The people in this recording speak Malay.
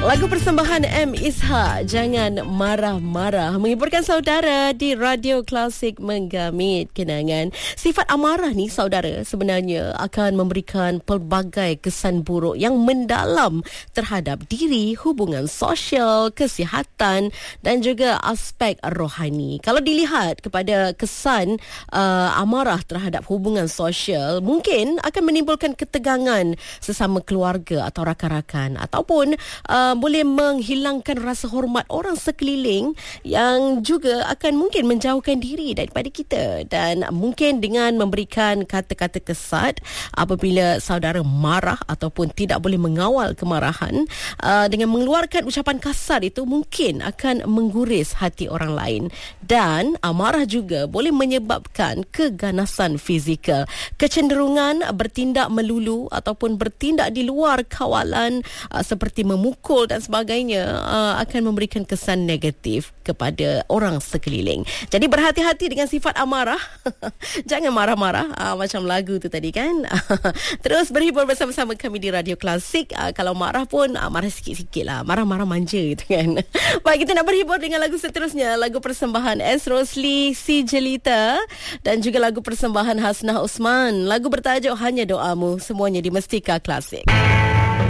Lagu persembahan M. Ishak, Jangan Marah-Marah, menghiburkan saudara di Radio Klasik Menggamit Kenangan. Sifat amarah ni saudara sebenarnya akan memberikan pelbagai kesan buruk yang mendalam terhadap diri, hubungan sosial, kesihatan dan juga aspek rohani. Kalau dilihat kepada kesan amarah terhadap hubungan sosial, mungkin akan menimbulkan ketegangan sesama keluarga atau rakan-rakan, ataupun boleh menghilangkan rasa hormat orang sekeliling yang juga akan mungkin menjauhkan diri daripada kita. Dan mungkin dengan memberikan kata-kata kesat apabila saudara marah ataupun tidak boleh mengawal kemarahan, dengan mengeluarkan ucapan kasar itu mungkin akan mengguris hati orang lain. Dan amarah juga boleh menyebabkan keganasan fizikal, kecenderungan bertindak melulu ataupun bertindak di luar kawalan, seperti memukul dan sebagainya, akan memberikan kesan negatif kepada orang sekeliling. Jadi berhati-hati dengan sifat amarah. Jangan marah-marah, macam lagu tu tadi kan. Terus berhibur bersama-sama kami di Radio Klasik. Kalau marah pun marah sikit-sikit lah, marah-marah manja gitu kan. Baik, kita nak berhibur dengan lagu seterusnya, lagu persembahan S. Rosli, Si Jelita, dan juga lagu persembahan Hasnah Osman. Lagu bertajuk Hanya Doamu, semuanya di Mestika Klasik.